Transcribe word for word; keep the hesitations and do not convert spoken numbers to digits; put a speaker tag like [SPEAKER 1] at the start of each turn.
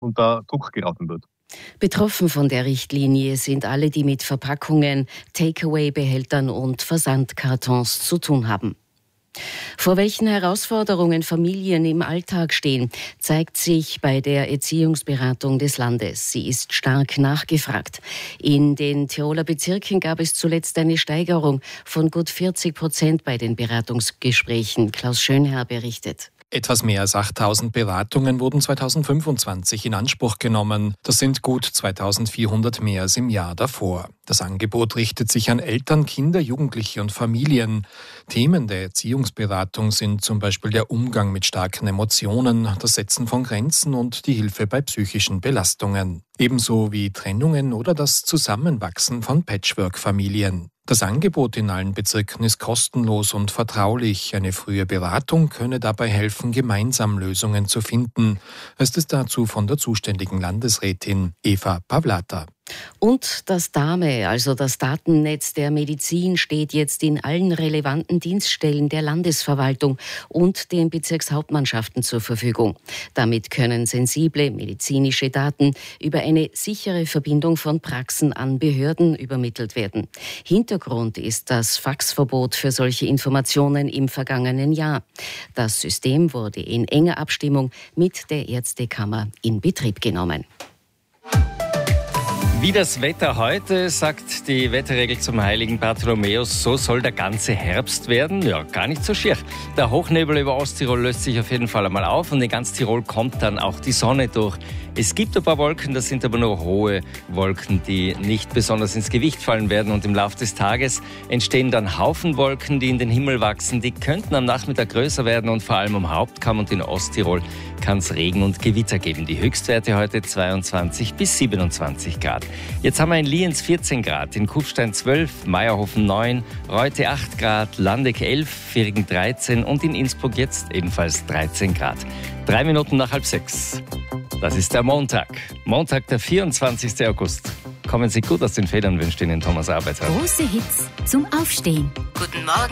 [SPEAKER 1] unter Druck geraten wird.
[SPEAKER 2] Betroffen von der Richtlinie sind alle, die mit Verpackungen, Takeaway-Behältern und Versandkartons zu tun haben. Vor welchen Herausforderungen Familien im Alltag stehen, zeigt sich bei der Erziehungsberatung des Landes. Sie ist stark nachgefragt. In den Tiroler Bezirken gab es zuletzt eine Steigerung von gut vierzig Prozent bei den Beratungsgesprächen. Klaus Schönherr berichtet.
[SPEAKER 3] Etwas mehr als achttausend Beratungen wurden zweitausendfünfundzwanzig in Anspruch genommen. Das sind gut zweitausendvierhundert mehr als im Jahr davor. Das Angebot richtet sich an Eltern, Kinder, Jugendliche und Familien. Themen der Erziehungsberatung sind zum Beispiel der Umgang mit starken Emotionen, das Setzen von Grenzen und die Hilfe bei psychischen Belastungen. Ebenso wie Trennungen oder das Zusammenwachsen von Patchwork-Familien. Das Angebot in allen Bezirken ist kostenlos und vertraulich. Eine frühe Beratung könne dabei helfen, gemeinsam Lösungen zu finden, heißt es dazu von der zuständigen Landesrätin Eva Pavlata.
[SPEAKER 2] Und das DAME, also das Datennetz der Medizin, steht jetzt in allen relevanten Dienststellen der Landesverwaltung und den Bezirkshauptmannschaften zur Verfügung. Damit können sensible medizinische Daten über eine sichere Verbindung von Praxen an Behörden übermittelt werden. Hintergrund ist das Faxverbot für solche Informationen im vergangenen Jahr. Das System wurde in enger Abstimmung mit der Ärztekammer in Betrieb genommen.
[SPEAKER 4] Wie das Wetter heute, sagt die Wetterregel zum heiligen Bartholomäus, so soll der ganze Herbst werden. Ja, gar nicht so schier. Der Hochnebel über Osttirol löst sich auf jeden Fall einmal auf und in ganz Tirol kommt dann auch die Sonne durch. Es gibt ein paar Wolken, das sind aber nur hohe Wolken, die nicht besonders ins Gewicht fallen werden. Und im Laufe des Tages entstehen dann Haufen Wolken, die in den Himmel wachsen. Die könnten am Nachmittag größer werden und vor allem am Hauptkamm und in Osttirol kann es Regen und Gewitter geben. Die Höchstwerte heute zweiundzwanzig bis siebenundzwanzig Grad. Jetzt haben wir in Lienz vierzehn Grad, in Kufstein zwölf, Meierhofen neun, Reute acht Grad, Landeck elf, Viergen dreizehn und in Innsbruck jetzt ebenfalls dreizehn Grad. Drei Minuten nach halb sechs. Das ist der Montag. Montag, der vierundzwanzigsten August. Kommen Sie gut aus den Federn, wünscht Ihnen Thomas Arbeiter.
[SPEAKER 5] Große Hits zum Aufstehen. Guten Morgen.